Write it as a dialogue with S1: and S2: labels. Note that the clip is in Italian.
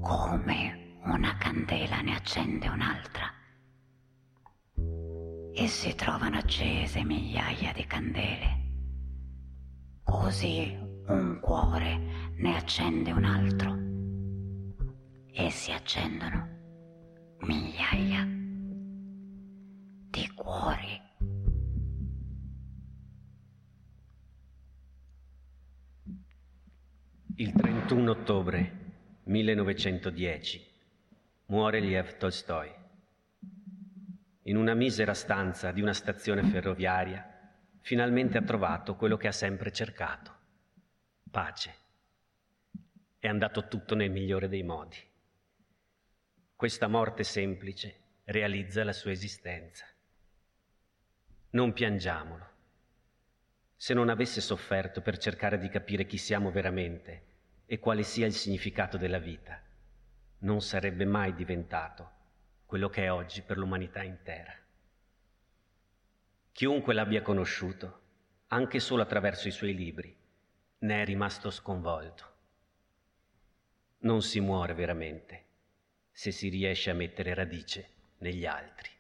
S1: come una candela ne accende un'altra, e si trovano accese migliaia di candele, così un cuore ne accende un altro, e si accendono migliaia di cuori.
S2: Il 31 ottobre 1910 muore Lev Tolstoi. In una misera stanza di una stazione ferroviaria finalmente ha trovato quello che ha sempre cercato: pace. È andato tutto nel migliore dei modi. Questa morte semplice realizza la sua esistenza. Non piangiamolo. Se non avesse sofferto per cercare di capire chi siamo veramente e quale sia il significato della vita, non sarebbe mai diventato quello che è oggi per l'umanità intera. Chiunque l'abbia conosciuto, anche solo attraverso i suoi libri, ne è rimasto sconvolto. Non si muore veramente se si riesce a mettere radice negli altri.